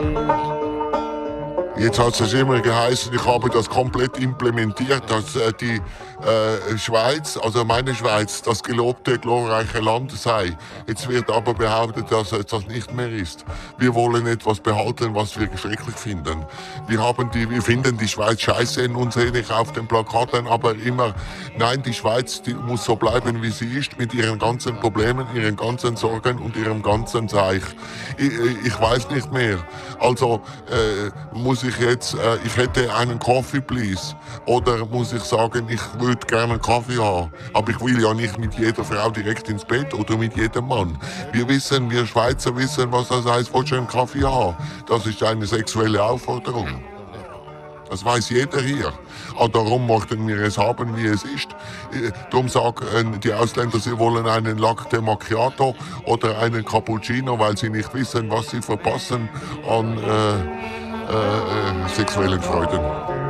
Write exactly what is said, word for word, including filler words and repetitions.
Jetzt hat es immer geheißen, ich habe das komplett implementiert, dass äh, die äh, Schweiz, also meine Schweiz, das gelobte, glorreiche Land sei. Jetzt wird aber behauptet, dass es das nicht mehr ist. Wir wollen etwas behalten, was wir schrecklich finden. Wir, haben die, wir finden die Schweiz scheiße in unzählig auf den Plakaten, aber immer, nein, die Schweiz die muss so bleiben, wie sie ist, mit ihren ganzen Problemen, ihren ganzen Sorgen und ihrem ganzen Zeich. Ich, ich weiß nicht mehr. Also äh, muss ich jetzt, äh, ich hätte einen Coffee, please. Oder muss ich sagen, ich würde gerne einen Kaffee haben. Aber ich will ja nicht mit jeder Frau direkt ins Bett oder mit jedem Mann. Wir wissen, wir Schweizer wissen, was das heißt, willst du einen Kaffee haben? Das ist eine sexuelle Aufforderung. Das weiß jeder hier. Aber darum möchten wir es haben, wie es ist. Äh, Darum sagen die Ausländer, sie wollen einen Latte Macchiato oder einen Cappuccino, weil sie nicht wissen, was sie verpassen an äh, äh, äh, sexuellen Freuden.